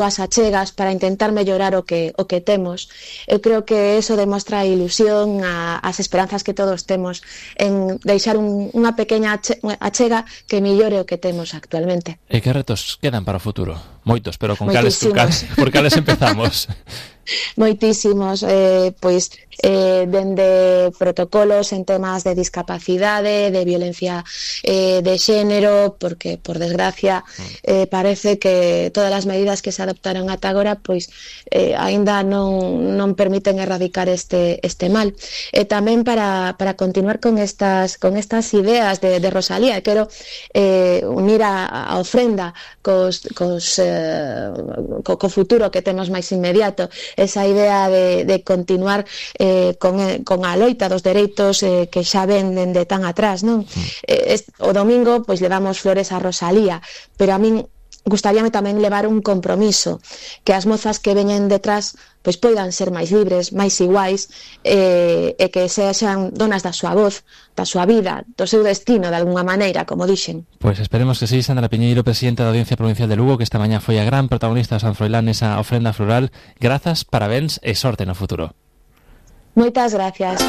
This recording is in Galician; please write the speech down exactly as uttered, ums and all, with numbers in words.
as achegas para intentar mellorar o que o que temos. Eu creo que eso demostra a ilusión, a, as esperanzas que todos temos en deixar un, unha pequena achega que millore o que temos actualmente. E que retos quedan para o futuro? Moitos, pero con cales, cales, por cales empezamos? Moitísimos, eh, pois eh, dende protocolos en temas de discapacidade, de violencia eh, de xénero, porque por desgracia eh, parece que todas as medidas que se adoptaron ata agora pois eh, aínda non, non permiten erradicar este, este mal. E tamén para, para continuar con estas, con estas ideas de, de Rosalía, quero eh, unir a, a ofrenda cos, cos, eh, co, co futuro que temos máis inmediato, esa idea de, de continuar eh, con, con a loita dos dereitos eh, que xa ven dende tan atrás, non? Mm. Eh, est, o domingo pois levamos flores a Rosalía, pero a min gustaríame tamén levar un compromiso, que as mozas que veñen detrás pois poidan ser máis libres, máis iguais, eh, e que sexan donas da súa voz, da súa vida, do seu destino, de alguna maneira, como dixen. Pois esperemos que sí. Sandra Piñeiro, presidenta da Audiencia Provincial de Lugo, que esta mañá foi a gran protagonista de San Froilán nesa ofrenda floral. Grazas, parabéns e sorte no futuro. Moitas gracias.